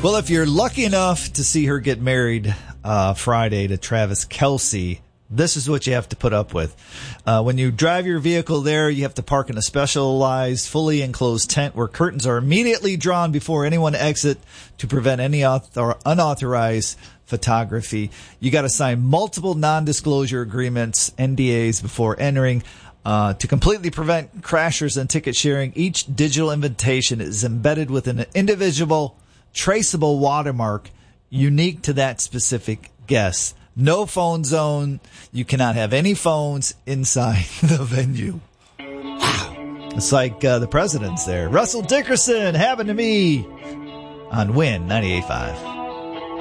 Well, if you're lucky enough to see her get married Friday to Travis Kelce, this is what you have to put up with. When you drive your vehicle there, you have to park in a specialized, fully enclosed tent where curtains are immediately drawn before anyone exits to prevent any unauthorized photography. You got to sign multiple non-disclosure agreements, NDAs, before entering. To completely prevent crashers and ticket sharing, each digital invitation is embedded with an individual, traceable watermark unique to that specific guest. No phone zone. You cannot have any phones inside the venue. Wow. It's like the president's there. Russell Dickerson happened to me on Win 98.5.